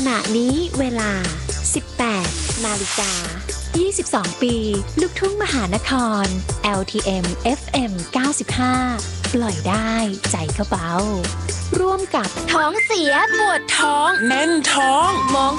ขณะนี้เวลา 18 นาฬิกา 22 ปี ลูกทุ่งมหานคร LTM FM 95 ปล่อยได้ใจเขาเบาร่วมกับท้องเสียปวดท้องแน่นท้องมอง